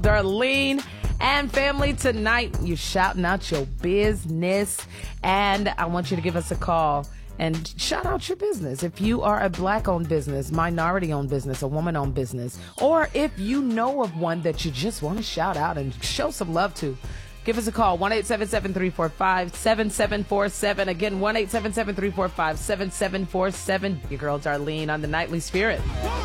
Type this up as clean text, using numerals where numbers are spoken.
Darlene and family, tonight you're shouting out your business, and I want you to give us a call and shout out your business. If you are a Black-owned business, minority-owned business, a woman-owned business, or if you know of one that you just want to shout out and show some love to, give us a call, 1-877-345-7747. Again, 1-877-345-7747. Your girl Darlene on the Nightly Spirit.